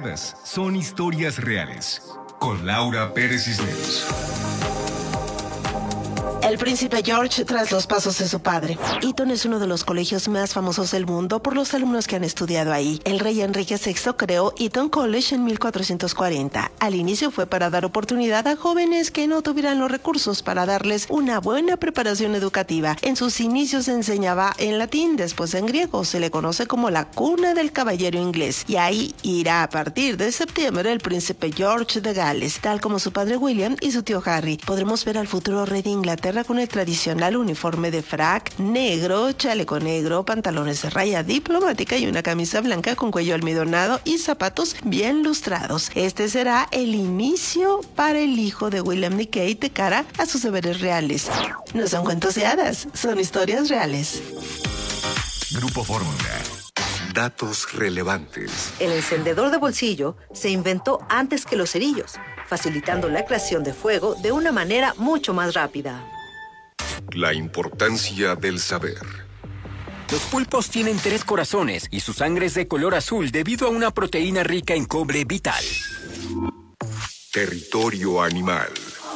inventadas, son historias reales. Con Laura Pérez Cisneros. El príncipe George tras los pasos de su padre. Eton es uno de los colegios más famosos del mundo por los alumnos que han estudiado ahí. El rey Enrique VI creó Eton College en 1440. Al inicio fue para dar oportunidad a jóvenes que no tuvieran los recursos para darles una buena preparación educativa. En sus inicios se enseñaba en latín, después en griego. Se le conoce como la cuna del caballero inglés. Y ahí irá a partir de septiembre el príncipe George de Gales, tal como su padre William y su tío Harry. Podremos ver al futuro rey de Inglaterra con el tradicional uniforme de frac negro, chaleco negro, pantalones de raya diplomática y una camisa blanca con cuello almidonado y zapatos bien lustrados. Este será el inicio para el hijo de William y Kate de cara a sus deberes reales. No son cuentos de hadas, son historias reales. Grupo Fórmula. Datos relevantes. El encendedor de bolsillo se inventó antes que los cerillos, facilitando la creación de fuego de una manera mucho más rápida. La importancia del saber. Los pulpos tienen 3 corazones y su sangre es de color azul debido a una proteína rica en cobre vital. Territorio animal.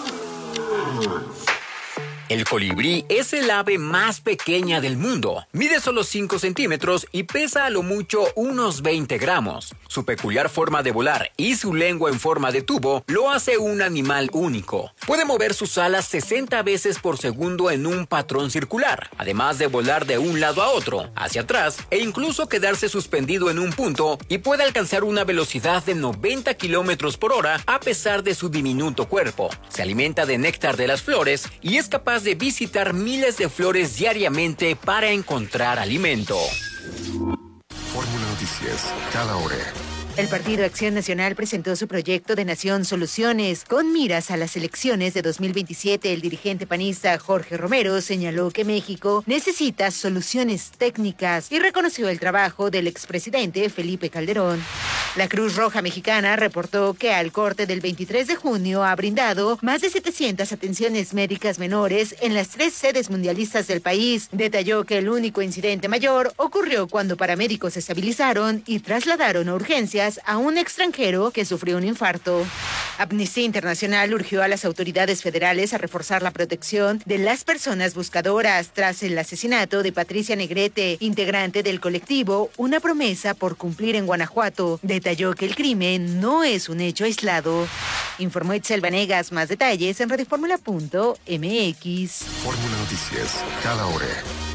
El colibrí es el ave más pequeña del mundo. Mide solo 5 centímetros y pesa a lo mucho unos 20 gramos. Su peculiar forma de volar y su lengua en forma de tubo lo hace un animal único. Puede mover sus alas 60 veces por segundo en un patrón circular, además de volar de un lado a otro, hacia atrás e incluso quedarse suspendido en un punto, y puede alcanzar una velocidad de 90 kilómetros por hora a pesar de su diminuto cuerpo. Se alimenta de néctar de las flores y es capaz de visitar miles de flores diariamente para encontrar alimento. Fórmula Noticias, cada hora. El Partido Acción Nacional presentó su proyecto de Nación Soluciones. Con miras a las elecciones de 2027, el dirigente panista Jorge Romero señaló que México necesita soluciones técnicas y reconoció el trabajo del expresidente Felipe Calderón. La Cruz Roja Mexicana reportó que al corte del 23 de junio ha brindado más de 700 atenciones médicas menores en las 3 sedes mundialistas del país. Detalló que el único incidente mayor ocurrió cuando paramédicos se estabilizaron y trasladaron a urgencias a un extranjero que sufrió un infarto. Amnistía Internacional urgió a las autoridades federales a reforzar la protección de las personas buscadoras tras el asesinato de Patricia Negrete, integrante del colectivo Una Promesa por Cumplir en Guanajuato. Detalló que el crimen no es un hecho aislado. Informó Itzel Vanegas. Más detalles en radioformula.mx. Fórmula Noticias, cada hora.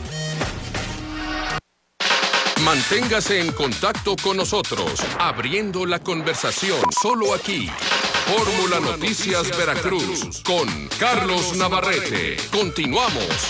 Manténgase en contacto con nosotros, abriendo la conversación solo aquí. Fórmula Noticias Veracruz, con Carlos Navarrete. Continuamos.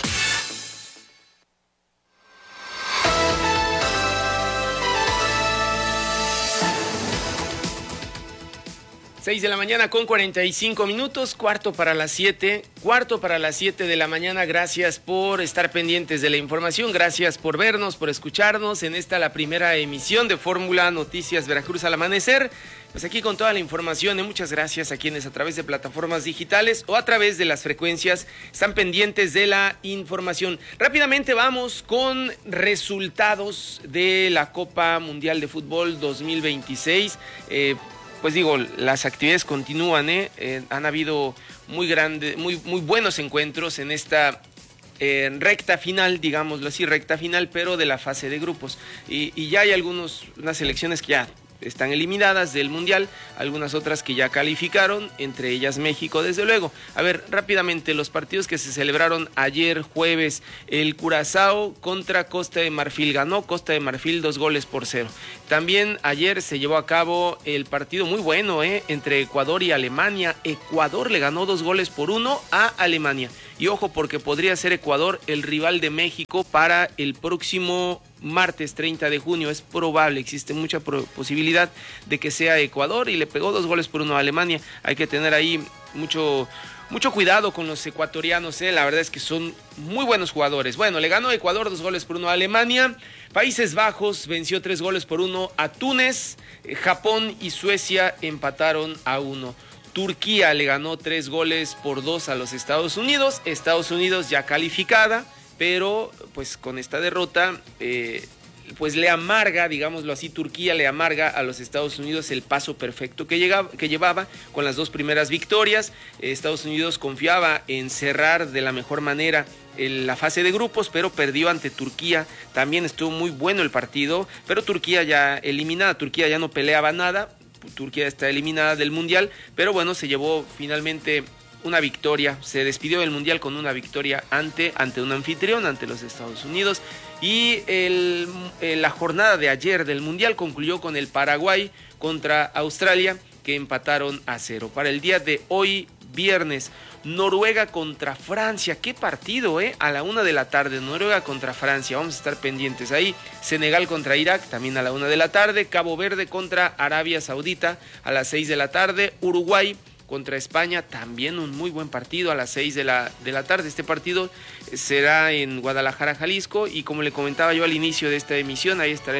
6 de la mañana con 45 minutos, cuarto para las 7 de la mañana. Gracias por estar pendientes de la información, gracias por vernos, por escucharnos en esta la primera emisión de Fórmula Noticias Veracruz al amanecer. Pues aquí con toda la información, y muchas gracias a quienes a través de plataformas digitales o a través de las frecuencias están pendientes de la información. Rápidamente vamos con resultados de la Copa Mundial de Fútbol 2026. Pues digo, las actividades continúan, han habido muy buenos encuentros en esta recta final, digámoslo así, pero de la fase de grupos. Y ya hay unas selecciones que ya están eliminadas del Mundial, algunas otras que ya calificaron, entre ellas México, desde luego. A ver, rápidamente, los partidos que se celebraron ayer jueves: el Curazao contra Costa de Marfil, ganó Costa de Marfil 2-0. También ayer se llevó a cabo el partido muy bueno, entre Ecuador y Alemania. Ecuador le ganó 2-1 a Alemania. Y ojo, porque podría ser Ecuador el rival de México para el próximo martes 30 de junio. Es probable, existe mucha posibilidad de que sea Ecuador, y le pegó 2-1 a Alemania. Hay que tener ahí mucho cuidado con los ecuatorianos, la verdad es que son muy buenos jugadores. Bueno, le ganó Ecuador 2-1 a Alemania. Países Bajos venció 3-1 a Túnez. Japón y Suecia empataron a 1. Turquía le ganó 3-2 a los Estados Unidos. Estados Unidos ya calificada, pero pues con esta derrota pues le amarga, digámoslo así, Turquía le amarga a los Estados Unidos el paso perfecto que llevaba con las 2 primeras victorias. Estados Unidos confiaba en cerrar de la mejor manera la fase de grupos, pero perdió ante Turquía. También estuvo muy bueno el partido, pero Turquía ya eliminada, Turquía ya no peleaba nada, Turquía está eliminada del Mundial, pero bueno, se llevó finalmente una victoria, se despidió del Mundial con una victoria ante un anfitrión, ante los Estados Unidos. Y la jornada de ayer del Mundial concluyó con el Paraguay contra Australia, que empataron a 0. Para el día de hoy, viernes, Noruega contra Francia. Qué partido, a la 1 de la tarde, Noruega contra Francia. Vamos a estar pendientes ahí. Senegal contra Irak, también a la 1 de la tarde. Cabo Verde contra Arabia Saudita a las 6 de la tarde. Uruguay contra España, también un muy buen partido a las 6 de la tarde. Este partido será en Guadalajara, Jalisco, y como le comentaba yo al inicio de esta emisión, ahí estará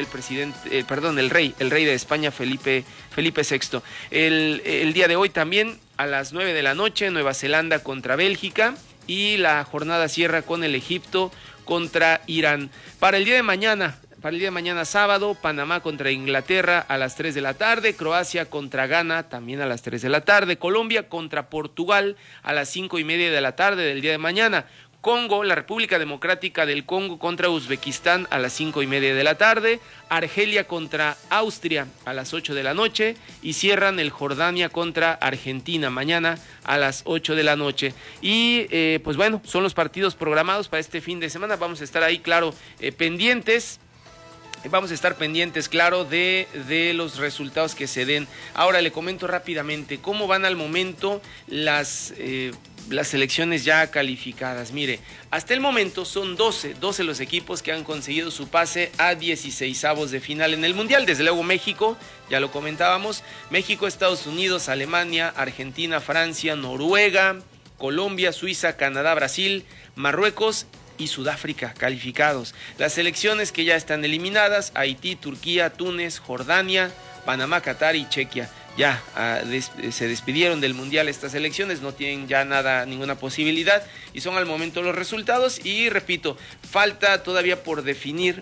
el rey de España, Felipe VI. El día de hoy también a las 9 de la noche, Nueva Zelanda contra Bélgica, y la jornada cierra con el Egipto contra Irán. Para el día de mañana sábado, Panamá contra Inglaterra a las 3 de la tarde, Croacia contra Ghana también a las 3 de la tarde, Colombia contra Portugal a las 5:30 de la tarde del día de mañana, Congo, la República Democrática del Congo contra Uzbekistán a las 5:30 de la tarde, Argelia contra Austria a las 8 de la noche, y cierran el Jordania contra Argentina mañana a las 8 de la noche. Y pues bueno, son los partidos programados para este fin de semana. Vamos a estar ahí, claro, pendientes. Vamos a estar pendientes, claro, de los resultados que se den. Ahora le comento rápidamente cómo van al momento las selecciones ya calificadas. Mire, hasta el momento son 12 los equipos que han conseguido su pase a 16avos de final en el Mundial. Desde luego México, ya lo comentábamos, México, Estados Unidos, Alemania, Argentina, Francia, Noruega, Colombia, Suiza, Canadá, Brasil, Marruecos y Sudáfrica calificados. Las selecciones que ya están eliminadas: Haití, Turquía, Túnez, Jordania, Panamá, Qatar y Chequia. Ya se despidieron del Mundial estas selecciones, no tienen ya ninguna posibilidad, y son al momento los resultados. Y repito, falta por definir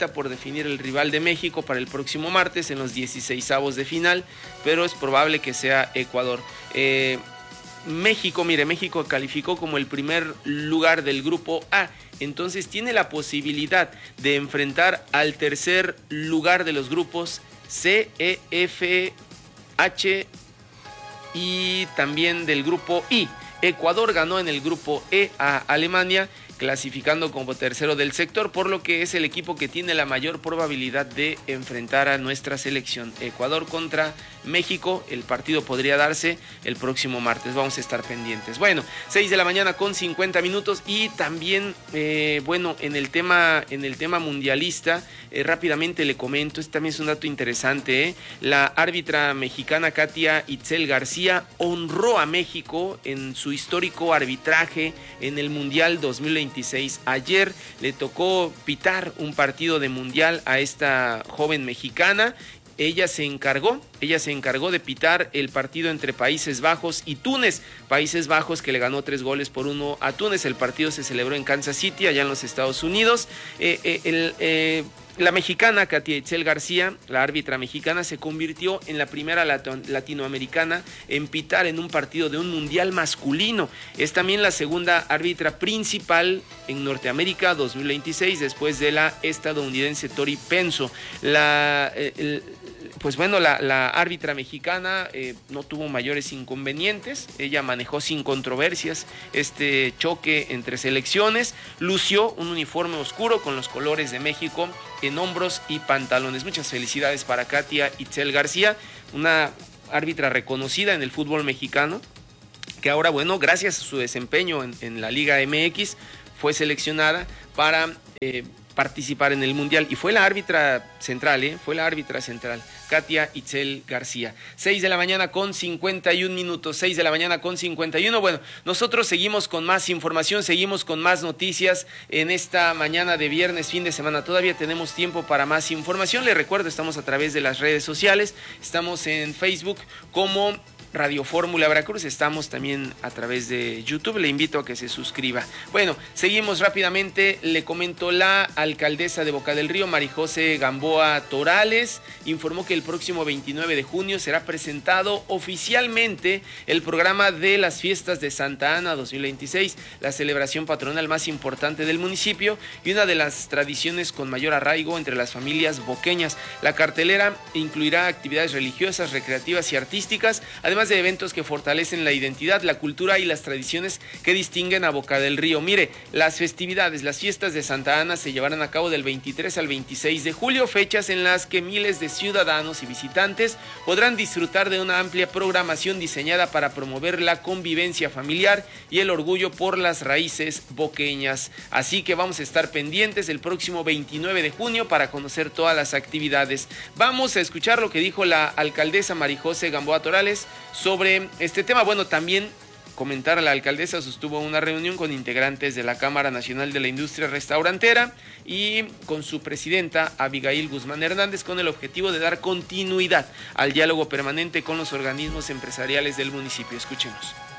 el rival de México para el próximo martes en los 16avos de final, pero es probable que sea Ecuador. México calificó como el primer lugar del grupo A, entonces tiene la posibilidad de enfrentar al tercer lugar de los grupos C, E, F, H y también del grupo I. Ecuador ganó en el grupo E a Alemania, clasificando como tercero del sector, por lo que es el equipo que tiene la mayor probabilidad de enfrentar a nuestra selección. Ecuador contra México, el partido podría darse el próximo martes, vamos a estar pendientes. Bueno, 6 de la mañana con 50 minutos, y también, en el tema mundialista, rápidamente le comento, este también es un dato interesante, la árbitra mexicana Katia Itzel García honró a México en su histórico arbitraje en el Mundial 2026. Ayer le tocó pitar un partido de Mundial a esta joven mexicana. Ella se encargó de pitar el partido entre Países Bajos y Túnez. Países Bajos, que le ganó 3-1 a Túnez. El partido se celebró en Kansas City, allá en los Estados Unidos. La mexicana Katia Itzel García, la árbitra mexicana, se convirtió en la primera latinoamericana en pitar en un partido de un mundial masculino. Es también la segunda árbitra principal en Norteamérica 2026, después de la estadounidense Tori Penso. La árbitra mexicana no tuvo mayores inconvenientes, ella manejó sin controversias este choque entre selecciones, lució un uniforme oscuro con los colores de México en hombros y pantalones. Muchas felicidades para Katia Itzel García, una árbitra reconocida en el fútbol mexicano, que ahora, gracias a su desempeño en la Liga MX, fue seleccionada para participar en el Mundial, y fue la árbitra central, Katia Itzel García. 6 de la mañana con 51 minutos, 6 de la mañana con 51. Bueno, nosotros seguimos con más información, seguimos con más noticias en esta mañana de viernes, fin de semana. Todavía tenemos tiempo para más información. Les recuerdo, estamos a través de las redes sociales, estamos en Facebook como Radio Fórmula Veracruz. Estamos también a través de YouTube. Le invito a que se suscriba. Bueno, seguimos rápidamente. Le comento, la alcaldesa de Boca del Río, Marijose Gamboa Torales, informó que el próximo 29 de junio será presentado oficialmente el programa de las fiestas de Santa Ana 2026, la celebración patronal más importante del municipio y una de las tradiciones con mayor arraigo entre las familias boqueñas. La cartelera incluirá actividades religiosas, recreativas y artísticas, además de eventos que fortalecen la identidad, la cultura y las tradiciones que distinguen a Boca del Río. Mire, las festividades, las fiestas de Santa Ana se llevarán a cabo del 23 al 26 de julio, fechas en las que miles de ciudadanos y visitantes podrán disfrutar de una amplia programación diseñada para promover la convivencia familiar y el orgullo por las raíces boqueñas. Así que vamos a estar pendientes el próximo 29 de junio para conocer todas las actividades. Vamos a escuchar lo que dijo la alcaldesa Marijose Gamboa Torales sobre este tema. Bueno, también comentar, la alcaldesa sostuvo una reunión con integrantes de la Cámara Nacional de la Industria Restaurantera y con su presidenta Abigail Guzmán Hernández, con el objetivo de dar continuidad al diálogo permanente con los organismos empresariales del municipio. Escuchemos.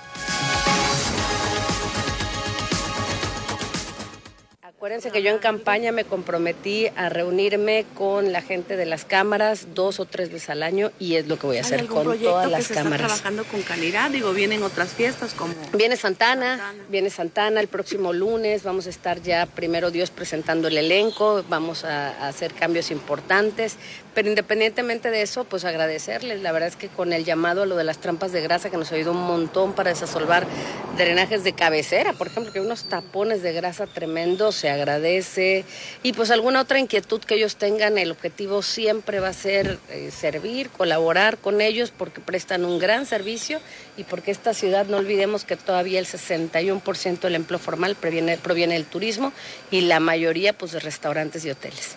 Acuérdense que yo en campaña me comprometí a reunirme con la gente de las cámaras 2 o 3 veces al año y es lo que voy a hacer con todas las cámaras. ¿Está trabajando con calidad? Digo, vienen otras fiestas como... Viene Santana el próximo lunes, vamos a estar ya, primero Dios, presentando el elenco, vamos a hacer cambios importantes, pero independientemente de eso, pues agradecerles. La verdad es que con el llamado a lo de las trampas de grasa, que nos ayudó un montón para desasolvar drenajes de cabecera, por ejemplo, que hay unos tapones de grasa tremendos, se agradece, y pues alguna otra inquietud que ellos tengan, el objetivo siempre va a ser servir, colaborar con ellos, porque prestan un gran servicio y porque esta ciudad, no olvidemos que todavía el 61% del empleo formal proviene del turismo y la mayoría pues de restaurantes y hoteles.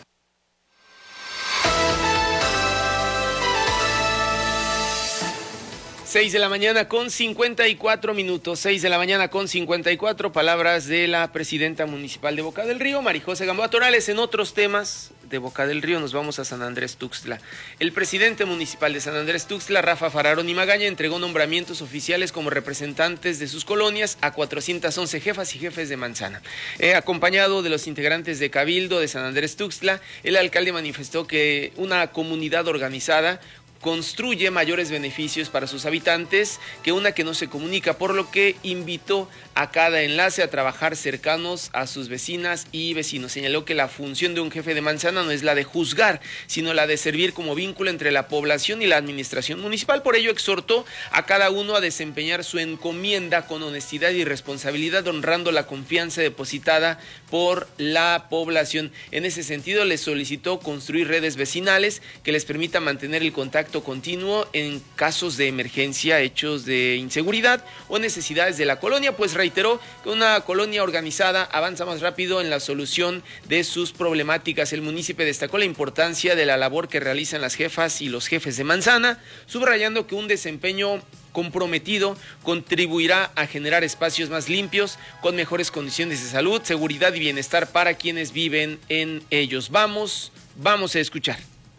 6 de la mañana con 54 minutos, 6 de la mañana con 54, palabras de la presidenta municipal de Boca del Río, Marijose Gamboa Torales. En otros temas de Boca del Río nos vamos a San Andrés Tuxtla. El presidente municipal de San Andrés Tuxtla, Rafa Fararón y Magaña, entregó nombramientos oficiales como representantes de sus colonias a 411 jefas y jefes de manzana. Acompañado de los integrantes de Cabildo de San Andrés Tuxtla, el alcalde manifestó que una comunidad organizada construye mayores beneficios para sus habitantes que una que no se comunica, por lo que invitó a cada enlace a trabajar cercanos a sus vecinas y vecinos. Señaló que la función de un jefe de manzana no es la de juzgar, sino la de servir como vínculo entre la población y la administración municipal. Por ello exhortó a cada uno a desempeñar su encomienda con honestidad y responsabilidad, honrando la confianza depositada por la población. En ese sentido, les solicitó construir redes vecinales que les permita mantener el contacto continuo en casos de emergencia, hechos de inseguridad o necesidades de la colonia, pues reiteró que una colonia organizada avanza más rápido en la solución de sus problemáticas. El municipio destacó la importancia de la labor que realizan las jefas y los jefes de manzana, subrayando que un desempeño comprometido contribuirá a generar espacios más limpios, con mejores condiciones de salud, seguridad y bienestar para quienes viven en ellos. Vamos a escuchar.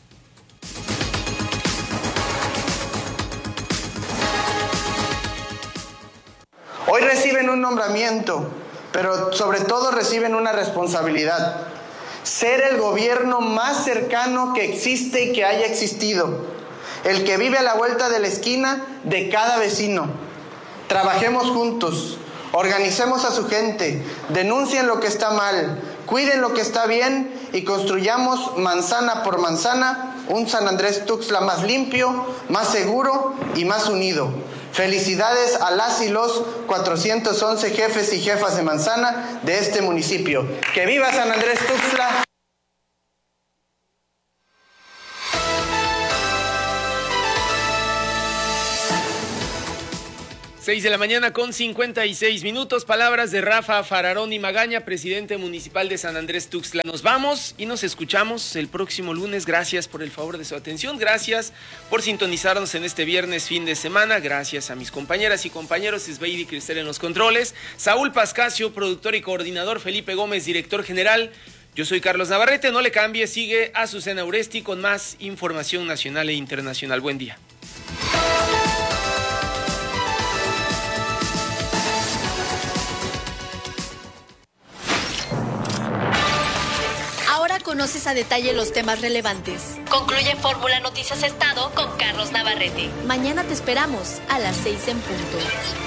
Hoy reciben un nombramiento, pero sobre todo reciben una responsabilidad. Ser el gobierno más cercano que existe y que haya existido. El que vive a la vuelta de la esquina de cada vecino. Trabajemos juntos, organicemos a su gente, denuncien lo que está mal, cuiden lo que está bien y construyamos manzana por manzana un San Andrés Tuxtla más limpio, más seguro y más unido. Felicidades a las y los 411 jefes y jefas de manzana de este municipio. ¡Que viva San Andrés Tuxtla! 6 de la mañana con 56 minutos, palabras de Rafa Fararón y Magaña, presidente municipal de San Andrés Tuxtla. Nos vamos y nos escuchamos el próximo lunes. Gracias por el favor de su atención, gracias por sintonizarnos en este viernes fin de semana, gracias a mis compañeras y compañeros, Esbeidi Cristel en los controles, Saúl Pascasio, productor y coordinador, Felipe Gómez, director general. Yo soy Carlos Navarrete, no le cambie, sigue Azucena Uresti con más información nacional e internacional. Buen día. conoces a detalle los temas relevantes. Concluye Fórmula Noticias Estado con Carlos Navarrete. Mañana te esperamos a las 6 en punto.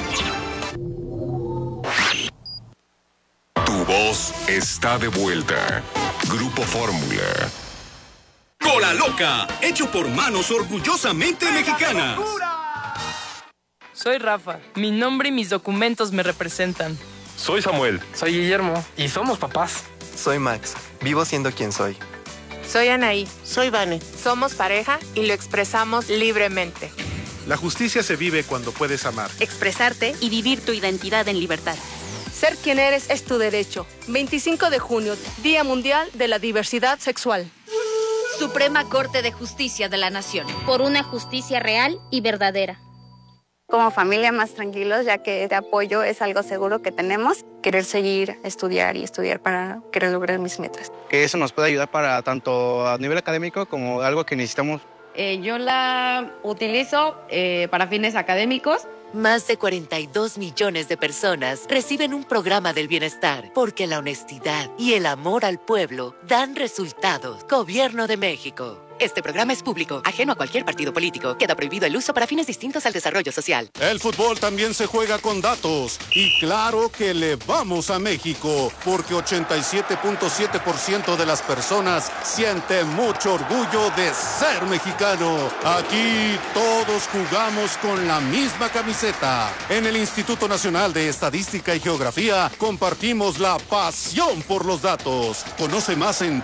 Tu voz está de vuelta. Grupo Fórmula. Cola Loca, hecho por manos orgullosamente mexicanas. Soy Rafa. Mi nombre y mis documentos me representan. Soy Samuel. Soy Guillermo. Y somos papás. Soy Max. Vivo siendo quien soy. Soy Anaí. Soy Vane. Somos pareja y lo expresamos libremente. La justicia se vive cuando puedes amar, expresarte y vivir tu identidad en libertad. Ser quien eres es tu derecho. 25 de junio, Día Mundial de la Diversidad Sexual. Suprema Corte de Justicia de la Nación. Por una justicia real y verdadera. Como familia más tranquilos, ya que este apoyo es algo seguro que tenemos. Querer seguir, estudiar para querer lograr mis metas. Que eso nos puede ayudar para tanto a nivel académico como algo que necesitamos. Yo la utilizo para fines académicos. Más de 42 millones de personas reciben un programa del bienestar porque la honestidad y el amor al pueblo dan resultados. Gobierno de México. Este programa es público, ajeno a cualquier partido político. Queda prohibido el uso para fines distintos al desarrollo social. El fútbol también se juega con datos. Y claro que le vamos a México, porque 87.7% de las personas siente mucho orgullo de ser mexicano. Aquí todos jugamos con la misma camiseta. En el Instituto Nacional de Estadística y Geografía compartimos la pasión por los datos. Conoce más en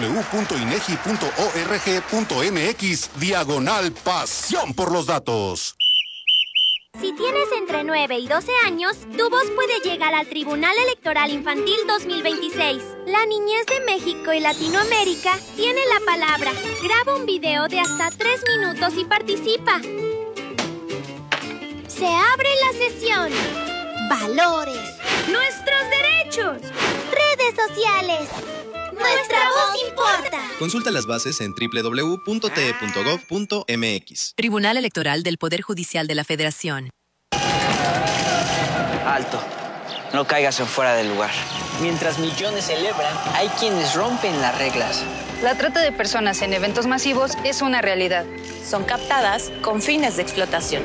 www.inegi.org.mx/pasión por los datos. Si tienes entre 9 y 12 años, tu voz puede llegar al Tribunal Electoral Infantil 2026. La niñez de México y Latinoamérica tiene la palabra. Graba un video de hasta 3 minutos y participa. Se abre la sesión. Valores. Nuestros derechos. Redes sociales. ¡Nuestra voz importa! Consulta las bases en www.te.gov.mx. Tribunal Electoral del Poder Judicial de la Federación. Alto. No caigas en fuera del lugar. Mientras millones celebran, hay quienes rompen las reglas. La trata de personas en eventos masivos es una realidad. Son captadas con fines de explotación.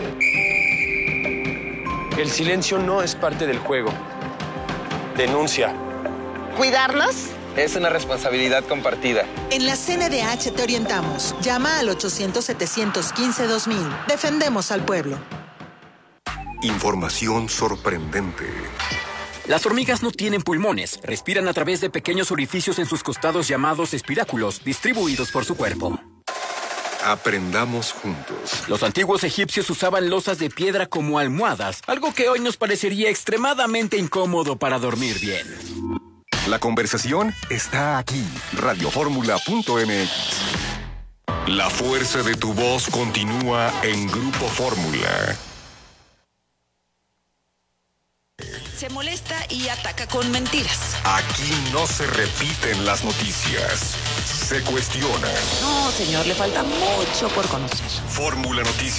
El silencio no es parte del juego. Denuncia. ¿Cuidarlos? Es una responsabilidad compartida. En la CNDH te orientamos. Llama al 800-715-2000. Defendemos al pueblo. Información sorprendente. Las hormigas no tienen pulmones. Respiran a través de pequeños orificios en sus costados llamados espiráculos, distribuidos por su cuerpo. Aprendamos juntos. Los antiguos egipcios usaban losas de piedra como almohadas, algo que hoy nos parecería extremadamente incómodo para dormir bien. La conversación está aquí. Radioformula.mx. La fuerza de tu voz continúa en Grupo Fórmula. Se molesta y ataca con mentiras. Aquí no se repiten las noticias. Se cuestionan. No, señor, le falta mucho por conocer. Fórmula Noticias.